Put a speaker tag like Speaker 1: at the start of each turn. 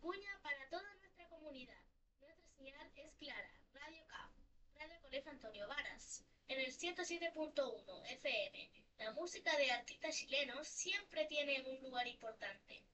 Speaker 1: Cuña para toda nuestra comunidad. Nuestra señal es clara. Radio CAF, Radio Colegio Antonio Varas, en el 107.1 FM. La música de artistas chilenos siempre tiene un lugar importante.